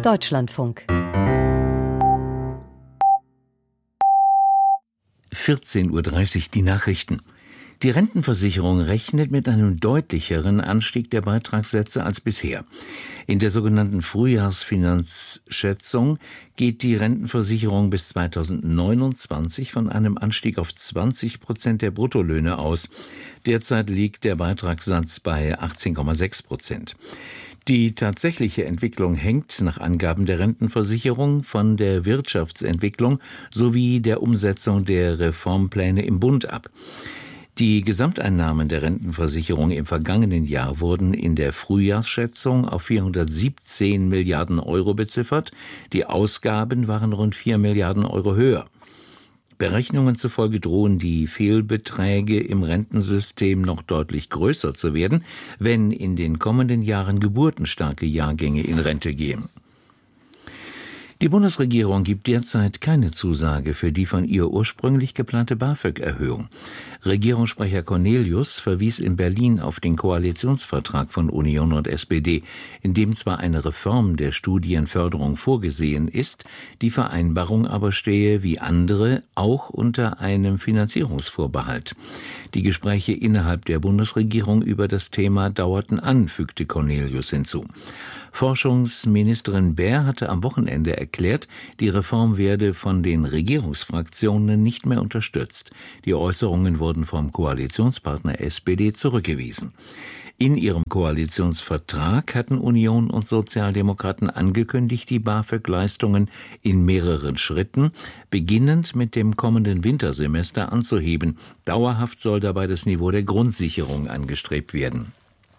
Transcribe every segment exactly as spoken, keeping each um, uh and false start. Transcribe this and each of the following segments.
Deutschlandfunk. vierzehn Uhr dreißig die Nachrichten. Die Rentenversicherung rechnet mit einem deutlicheren Anstieg der Beitragssätze als bisher. In der sogenannten Frühjahrsfinanzschätzung geht die Rentenversicherung bis zweitausendneunundzwanzig von einem Anstieg auf zwanzig Prozent der Bruttolöhne aus. Derzeit liegt der Beitragssatz bei achtzehn Komma sechs Prozent. Die tatsächliche Entwicklung hängt nach Angaben der Rentenversicherung von der Wirtschaftsentwicklung sowie der Umsetzung der Reformpläne im Bund ab. Die Gesamteinnahmen der Rentenversicherung im vergangenen Jahr wurden in der Frühjahrsschätzung auf vierhundertsiebzehn Milliarden Euro beziffert. Die Ausgaben waren rund vier Milliarden Euro höher. Berechnungen zufolge drohen die Fehlbeträge im Rentensystem noch deutlich größer zu werden, wenn in den kommenden Jahren geburtenstarke Jahrgänge in Rente gehen. Die Bundesregierung gibt derzeit keine Zusage für die von ihr ursprünglich geplante BAföG-Erhöhung. Regierungssprecher Cornelius verwies in Berlin auf den Koalitionsvertrag von Union und S P D, in dem zwar eine Reform der Studienförderung vorgesehen ist, die Vereinbarung aber stehe wie andere auch unter einem Finanzierungsvorbehalt. Die Gespräche innerhalb der Bundesregierung über das Thema dauerten an, fügte Cornelius hinzu. Forschungsministerin Baer hatte am Wochenende erklärt, die Reform werde von den Regierungsfraktionen nicht mehr unterstützt. Die Äußerungen wurden vom Koalitionspartner S P D zurückgewiesen. In ihrem Koalitionsvertrag hatten Union und Sozialdemokraten angekündigt, die BAföG-Leistungen in mehreren Schritten, beginnend mit dem kommenden Wintersemester, anzuheben. Dauerhaft soll dabei das Niveau der Grundsicherung angestrebt werden.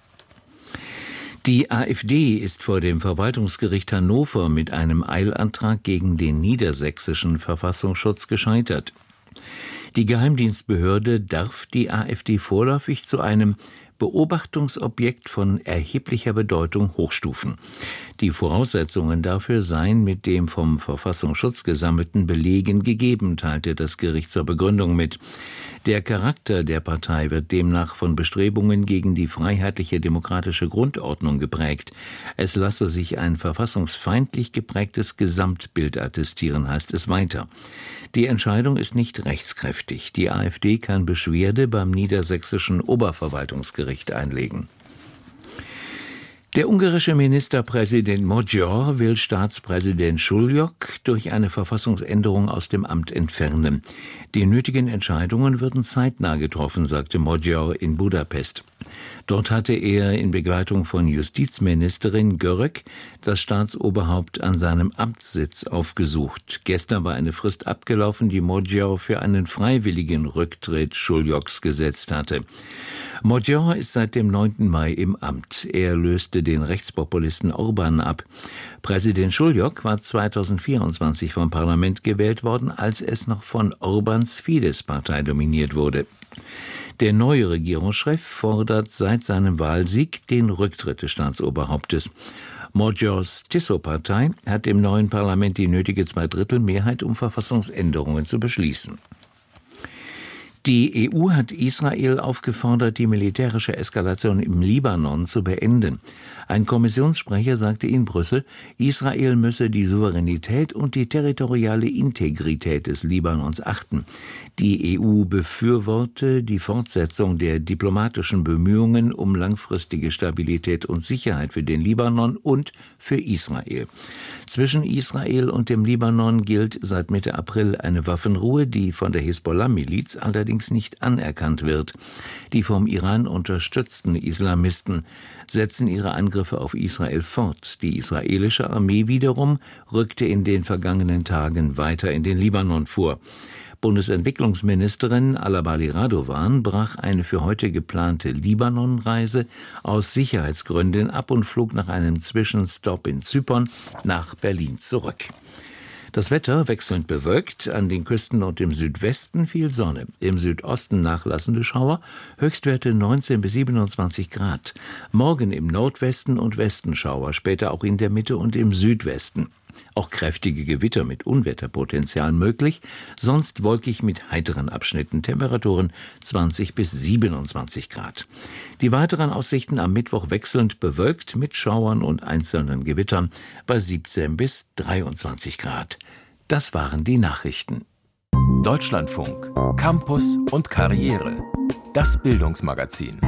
Die AfD ist vor dem Verwaltungsgericht Hannover mit einem Eilantrag gegen den niedersächsischen Verfassungsschutz gescheitert. Die Geheimdienstbehörde darf die AfD vorläufig zu einem Beobachtungsobjekt von erheblicher Bedeutung hochstufen. Die Voraussetzungen dafür seien mit dem vom Verfassungsschutz gesammelten Belegen gegeben, teilte das Gericht zur Begründung mit. Der Charakter der Partei wird demnach von Bestrebungen gegen die freiheitliche demokratische Grundordnung geprägt. Es lasse sich ein verfassungsfeindlich geprägtes Gesamtbild attestieren, heißt es weiter. Die Entscheidung ist nicht rechtskräftig. Die AfD kann Beschwerde beim niedersächsischen Oberverwaltungsgericht einlegen. Der ungarische Ministerpräsident Magyar will Staatspräsident Schullyok durch eine Verfassungsänderung aus dem Amt entfernen. Die nötigen Entscheidungen würden zeitnah getroffen, sagte Magyar in Budapest. Dort hatte er in Begleitung von Justizministerin Görög das Staatsoberhaupt an seinem Amtssitz aufgesucht. Gestern war eine Frist abgelaufen, die Magyar für einen freiwilligen Rücktritt Schulyoks gesetzt hatte. Magyar ist seit dem neunten Mai im Amt. Er löste den Rechtspopulisten Orbán ab. Präsident Schullyok war zweitausendvierundzwanzig vom Parlament gewählt worden, als es noch von Orbáns Fidesz-Partei dominiert wurde. Der neue Regierungschef fordert seit seinem Wahlsieg den Rücktritt des Staatsoberhauptes. Magyars Tiszó-Partei hat im neuen Parlament die nötige Zweidrittelmehrheit, um Verfassungsänderungen zu beschließen. Die E U hat Israel aufgefordert, die militärische Eskalation im Libanon zu beenden. Ein Kommissionssprecher sagte in Brüssel, Israel müsse die Souveränität und die territoriale Integrität des Libanons achten. Die E U befürworte die Fortsetzung der diplomatischen Bemühungen um langfristige Stabilität und Sicherheit für den Libanon und für Israel. Zwischen Israel und dem Libanon gilt seit Mitte April eine Waffenruhe, die von der Hisbollah-Miliz allerdings nicht anerkannt wird. Die vom Iran unterstützten Islamisten setzen ihre Angriffe auf Israel fort. Die israelische Armee wiederum rückte in den vergangenen Tagen weiter in den Libanon vor. Bundesentwicklungsministerin Alabali Radovan brach eine für heute geplante Libanon-Reise aus Sicherheitsgründen ab und flog nach einem Zwischenstopp in Zypern nach Berlin zurück. Das Wetter wechselnd bewölkt, an den Küsten und im Südwesten viel Sonne, im Südosten nachlassende Schauer, Höchstwerte neunzehn bis siebenundzwanzig Grad. Morgen im Nordwesten und Westen Schauer, später auch in der Mitte und im Südwesten. Auch kräftige Gewitter mit Unwetterpotenzial möglich, sonst wolkig mit heiteren Abschnitten, Temperaturen zwanzig bis siebenundzwanzig Grad. Die weiteren Aussichten am Mittwoch wechselnd bewölkt mit Schauern und einzelnen Gewittern bei siebzehn bis dreiundzwanzig Grad. Das waren die Nachrichten. Deutschlandfunk, Campus und Karriere. Das Bildungsmagazin.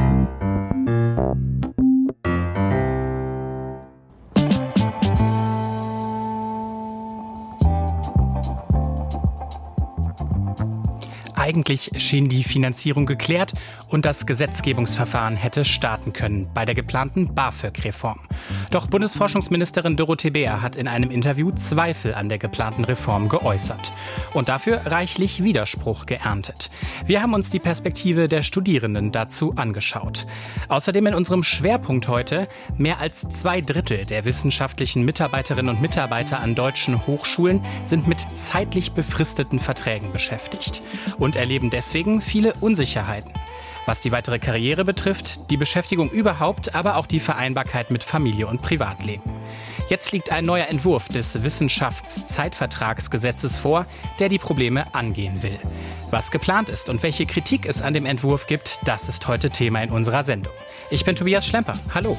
Eigentlich schien die Finanzierung geklärt und das Gesetzgebungsverfahren hätte starten können bei der geplanten BAföG-Reform. Doch Bundesforschungsministerin Dorothee Bär hat in einem Interview Zweifel an der geplanten Reform geäußert und dafür reichlich Widerspruch geerntet. Wir haben uns die Perspektive der Studierenden dazu angeschaut. Außerdem in unserem Schwerpunkt heute: Mehr als zwei Drittel der wissenschaftlichen Mitarbeiterinnen und Mitarbeiter an deutschen Hochschulen sind mit zeitlich befristeten Verträgen beschäftigt und erleben deswegen viele Unsicherheiten. Was die weitere Karriere betrifft, die Beschäftigung überhaupt, aber auch die Vereinbarkeit mit Familie und Privatleben. Jetzt liegt ein neuer Entwurf des Wissenschaftszeitvertragsgesetzes vor, der die Probleme angehen will. Was geplant ist und welche Kritik es an dem Entwurf gibt, das ist heute Thema in unserer Sendung. Ich bin Tobias Schlemper. Hallo.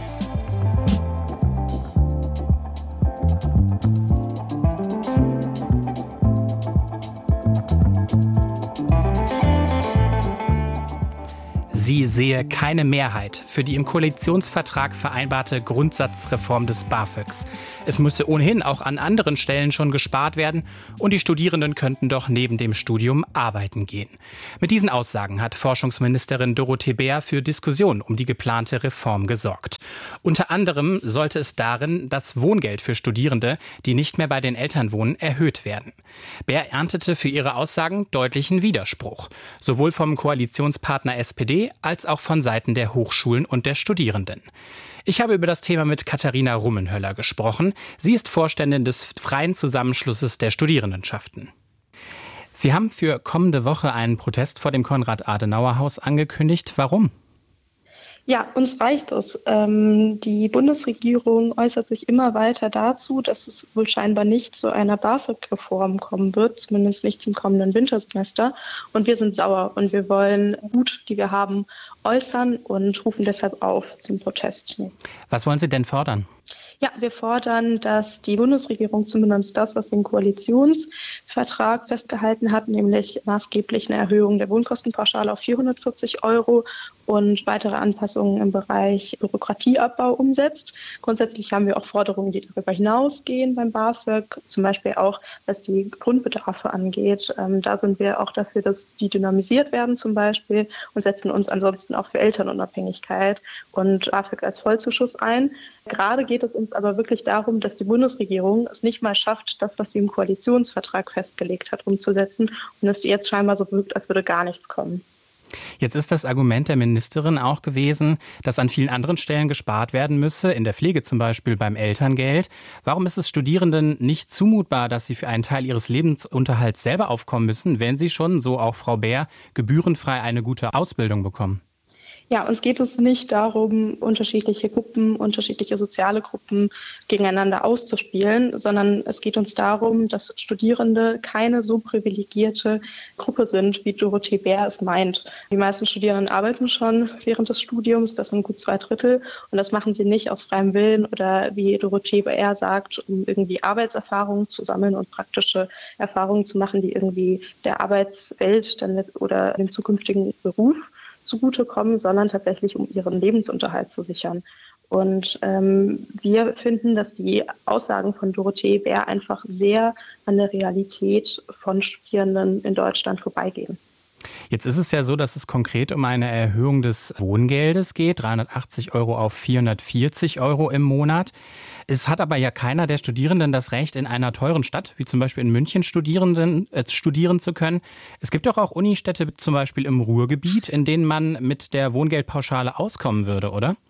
Sie sehe keine Mehrheit für die im Koalitionsvertrag vereinbarte Grundsatzreform des BAföGs. Es müsse ohnehin auch an anderen Stellen schon gespart werden und die Studierenden könnten doch neben dem Studium arbeiten gehen. Mit diesen Aussagen hat Forschungsministerin Dorothee Bär für Diskussionen um die geplante Reform gesorgt. Unter anderem sollte es darin das Wohngeld für Studierende, die nicht mehr bei den Eltern wohnen, erhöht werden. Bär erntete für ihre Aussagen deutlichen Widerspruch, sowohl vom Koalitionspartner S P D als auch von Seiten der Hochschulen und der Studierenden. Ich habe über das Thema mit Katharina Rummenhöller gesprochen. Sie ist Vorständin des Freien Zusammenschlusses der Studierendenschaften. Sie haben für kommende Woche einen Protest vor dem Konrad-Adenauer-Haus angekündigt. Warum? Ja, uns reicht es. Ähm, die Bundesregierung äußert sich immer weiter dazu, dass es wohl scheinbar nicht zu einer BAföG-Reform kommen wird, zumindest nicht zum kommenden Wintersemester. Und wir sind sauer und wir wollen Wut, die wir haben, äußern und rufen deshalb auf zum Protest. Was wollen Sie denn fordern? Ja, wir fordern, dass die Bundesregierung zumindest das, was im Koalitionsvertrag festgehalten hat, nämlich maßgeblich eine Erhöhung der Wohnkostenpauschale auf vierhundertvierzig Euro und weitere Anpassungen im Bereich Bürokratieabbau umsetzt. Grundsätzlich haben wir auch Forderungen, die darüber hinausgehen beim BAföG, zum Beispiel auch, was die Grundbedarfe angeht. Ähm, da sind wir auch dafür, dass die dynamisiert werden zum Beispiel und setzen uns ansonsten auch für Elternunabhängigkeit und BAföG als Vollzuschuss ein. Gerade geht es uns aber wirklich darum, dass die Bundesregierung es nicht mal schafft, das, was sie im Koalitionsvertrag festgelegt hat, umzusetzen und es jetzt scheinbar so wirkt, als würde gar nichts kommen. Jetzt ist das Argument der Ministerin auch gewesen, dass an vielen anderen Stellen gespart werden müsse, in der Pflege zum Beispiel beim Elterngeld. Warum ist es Studierenden nicht zumutbar, dass sie für einen Teil ihres Lebensunterhalts selber aufkommen müssen, wenn sie schon, so auch Frau Bär, gebührenfrei eine gute Ausbildung bekommen? Ja, uns geht es nicht darum, unterschiedliche Gruppen, unterschiedliche soziale Gruppen gegeneinander auszuspielen, sondern es geht uns darum, dass Studierende keine so privilegierte Gruppe sind, wie Dorothee Bär es meint. Die meisten Studierenden arbeiten schon während des Studiums, das sind gut zwei Drittel, und das machen sie nicht aus freiem Willen oder, wie Dorothee Bär sagt, um irgendwie Arbeitserfahrungen zu sammeln und praktische Erfahrungen zu machen, die irgendwie der Arbeitswelt dann mit, oder dem zukünftigen Beruf zugutekommen, sondern tatsächlich, um ihren Lebensunterhalt zu sichern. Und ähm, wir finden, dass die Aussagen von Dorothee Bär einfach sehr an der Realität von Studierenden in Deutschland vorbeigehen. Jetzt ist es ja so, dass es konkret um eine Erhöhung des Wohngeldes geht, dreihundertachtzig Euro auf vierhundertvierzig Euro im Monat. Es hat aber ja keiner der Studierenden das Recht, in einer teuren Stadt, wie zum Beispiel in München, Studierenden, äh, studieren zu können. Es gibt doch auch Unistädte, zum Beispiel im Ruhrgebiet, in denen man mit der Wohngeldpauschale auskommen würde, oder?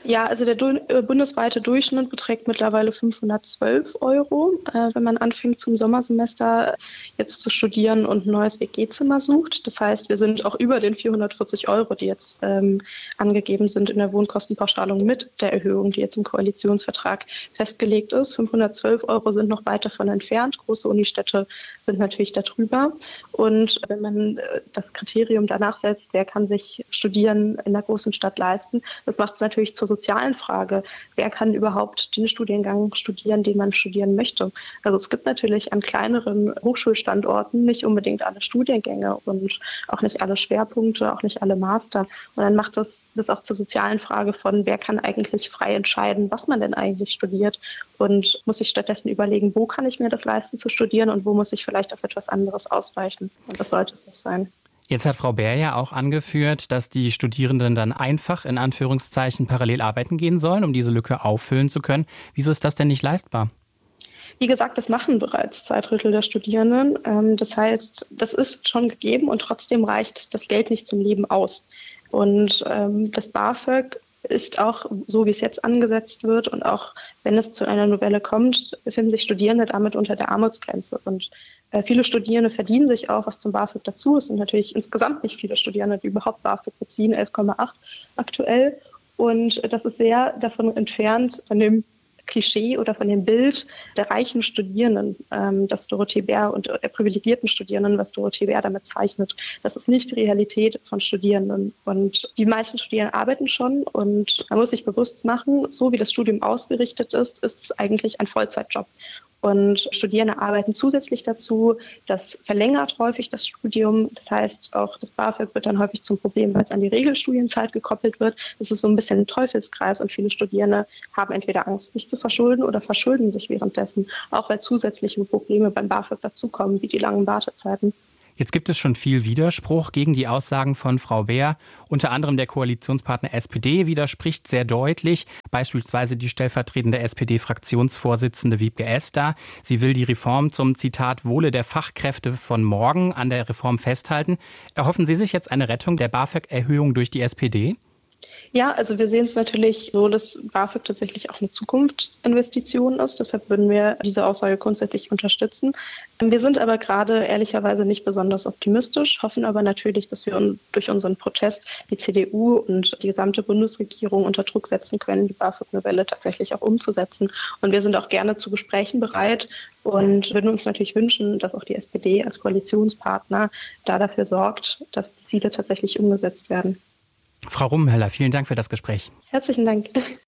Ja, also der du- äh, bundesweite Durchschnitt beträgt mittlerweile fünfhundertzwölf Euro, äh, wenn man anfängt zum Sommersemester jetzt zu studieren und ein neues W G-Zimmer sucht. Das heißt, wir sind auch über den vierhundertvierzig Euro, die jetzt ähm, angegeben sind in der Wohnkostenpauschalung mit der Erhöhung, die jetzt im Koalitionsvertrag festgelegt ist. fünfhundertzwölf Euro sind noch weit davon entfernt. Große Unistädte sind natürlich darüber. Und wenn man äh, das Kriterium danach setzt, wer kann sich Studieren in der großen Stadt leisten, das macht es natürlich zur sozialen Frage. Wer kann überhaupt den Studiengang studieren, den man studieren möchte? Also es gibt natürlich an kleineren Hochschulstandorten nicht unbedingt alle Studiengänge und auch nicht alle Schwerpunkte, auch nicht alle Master. Und dann macht das das auch zur sozialen Frage von, wer kann eigentlich frei entscheiden, was man denn eigentlich studiert und muss sich stattdessen überlegen, wo kann ich mir das leisten zu studieren und wo muss ich vielleicht auf etwas anderes ausweichen. Und das sollte es nicht sein. Jetzt hat Frau Bär ja auch angeführt, dass die Studierenden dann einfach in Anführungszeichen parallel arbeiten gehen sollen, um diese Lücke auffüllen zu können. Wieso ist das denn nicht leistbar? Wie gesagt, das machen bereits zwei Drittel der Studierenden. Das heißt, das ist schon gegeben und trotzdem reicht das Geld nicht zum Leben aus. Und das BAföG ist auch, so wie es jetzt angesetzt wird und auch wenn es zu einer Novelle kommt, befinden sich Studierende damit unter der Armutsgrenze. Und äh, viele Studierende verdienen sich auch was zum BAföG dazu. Es sind natürlich insgesamt nicht viele Studierende, die überhaupt BAföG beziehen, elf Komma acht aktuell. Und das ist sehr davon entfernt, von dem Klischee oder von dem Bild der reichen Studierenden, ähm, das Dorothee Bär und der privilegierten Studierenden, was Dorothee Bär damit zeichnet. Das ist nicht die Realität von Studierenden. Und die meisten Studierenden arbeiten schon und man muss sich bewusst machen, so wie das Studium ausgerichtet ist, ist es eigentlich ein Vollzeitjob. Und Studierende arbeiten zusätzlich dazu. Das verlängert häufig das Studium. Das heißt, auch das BAföG wird dann häufig zum Problem, weil es an die Regelstudienzeit gekoppelt wird. Das ist so ein bisschen ein Teufelskreis und viele Studierende haben entweder Angst, sich zu verschulden oder verschulden sich währenddessen, auch weil zusätzliche Probleme beim BAföG dazukommen, wie die langen Wartezeiten. Jetzt gibt es schon viel Widerspruch gegen die Aussagen von Frau Bär. Unter anderem der Koalitionspartner S P D widerspricht sehr deutlich. Beispielsweise die stellvertretende S P D-Fraktionsvorsitzende Wiebke Esder. Sie will die Reform zum, Zitat, Wohle der Fachkräfte von morgen an der Reform festhalten. Erhoffen Sie sich jetzt eine Rettung der BAföG-Erhöhung durch die S P D? Ja, also wir sehen es natürlich so, dass BAföG tatsächlich auch eine Zukunftsinvestition ist. Deshalb würden wir diese Aussage grundsätzlich unterstützen. Wir sind aber gerade ehrlicherweise nicht besonders optimistisch, hoffen aber natürlich, dass wir durch unseren Protest die C D U und die gesamte Bundesregierung unter Druck setzen können, die BAföG-Novelle tatsächlich auch umzusetzen. Und wir sind auch gerne zu Gesprächen bereit und würden uns natürlich wünschen, dass auch die S P D als Koalitionspartner da dafür sorgt, dass die Ziele tatsächlich umgesetzt werden. Frau Rummenhöller, vielen Dank für das Gespräch. Herzlichen Dank.